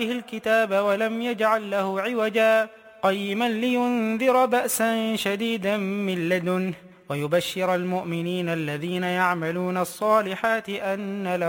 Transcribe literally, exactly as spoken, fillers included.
الكتاب ولم يجعل له عوجا قيما لينذر بأسا شديدا من لدنه ويبشر المؤمنين الذين يعملون الصالحات أن لهم